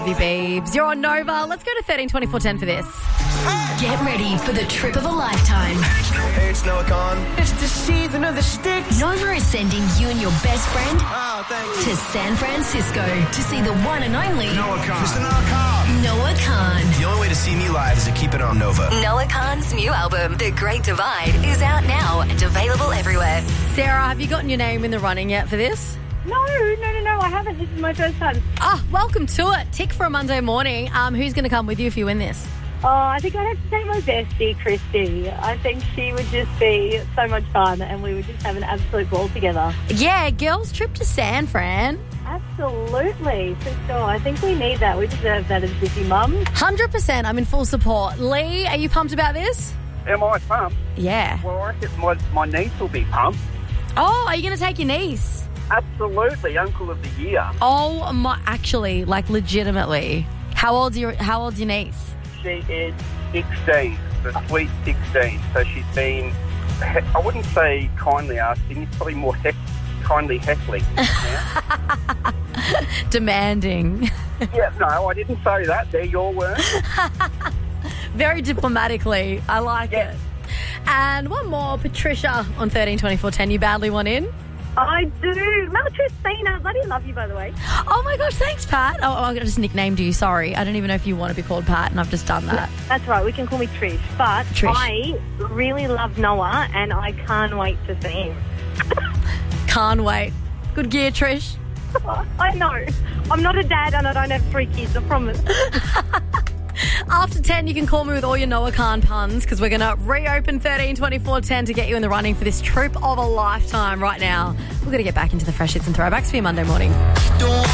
Babes, you're on Nova. Let's go to 132410 for this. Get ready for the trip of a lifetime. Hey, it's Noah Khan. It's the season of the sticks. Nova is sending you and your best friend Oh, thank you. to San Francisco to see the one and only Noah Khan. Mr. Noah Khan. Noah Khan. The only way to see me live is to keep it on Nova. Noah Khan's new album, The Great Divide, is out now and available everywhere. Sarah, have you gotten your name in the running yet for this? No, I haven't. This is my first time. Welcome to it. Tick for a Monday morning. Who's going to come with you if you win this? Oh, I think I'd have to say my bestie, Christy. I think she would just be so much fun and we would just have an absolute ball together. Yeah, girls trip to San Fran. Absolutely, for sure. I think we need that. We deserve that as busy mums. 100%. I'm in full support. Lee, are you pumped about this? Am I pumped? Yeah. Well, I reckon my niece will be pumped. Oh, are you going to take your niece? Absolutely, Uncle of the Year. Oh, actually, like legitimately. How old's your niece? She is 16, the sweet 16. So she's been, I wouldn't say kindly asking, it's probably more kindly heckling. Yeah? Demanding. Yeah, no, I didn't say that. They're your words. Very diplomatically. I like it. And one more, Patricia on 132410. You badly want in? I do. Maltrustina. Bloody love you, by the way. Oh my gosh, thanks, Pat. Oh, I just nicknamed you. Sorry. I don't even know if you want to be called Pat, and I've just done that. That's right. We can call me Trish. But Trish. I really love Noah and I can't wait to see him. Can't wait. Good gear, Trish. I know. I'm not a dad and I don't have 3 kids, I promise. After 10, you can call me with all your Noah Khan puns because we're going to reopen 132410 to get you in the running for this trip of a lifetime right now. We're going to get back into the fresh hits and throwbacks for your Monday morning.